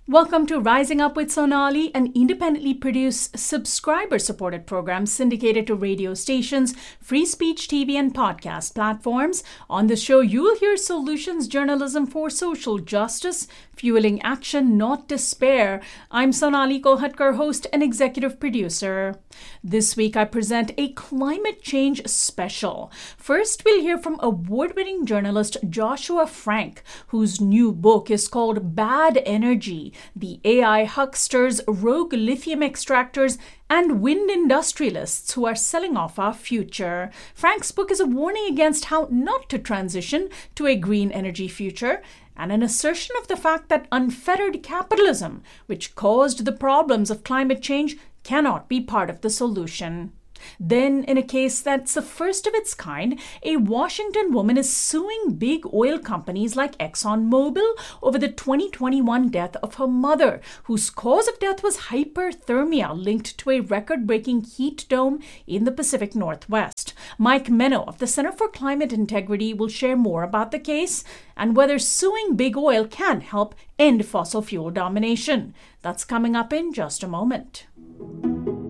Welcome to Rising Up with Sonali, an independently produced, subscriber-supported program syndicated to radio stations, free speech TV, and podcast platforms. On the show, you'll hear solutions journalism for social justice, fueling action, not despair. I'm Sonali Kolhatkar, host and executive producer. This week, I present a climate change special. First, we'll hear from award-winning journalist Joshua Frank, whose new book is called Bad Energy: The AI Hucksters, Rogue Lithium Extractors, and Wind Industrialists Who Are Selling Off Our Future. Frank's book is a warning against how not to transition to a green energy future, and an assertion of the fact that unfettered capitalism, which caused the problems of climate change, cannot be part of the solution. Then, in a case that's the first of its kind, a Washington woman is suing big oil companies like ExxonMobil over the 2021 death of her mother, whose cause of death was hyperthermia linked to a record-breaking heat dome in the Pacific Northwest. Mike Menno of the Center for Climate Integrity will share more about the case and whether suing big oil can help end fossil fuel domination. That's coming up in just a moment.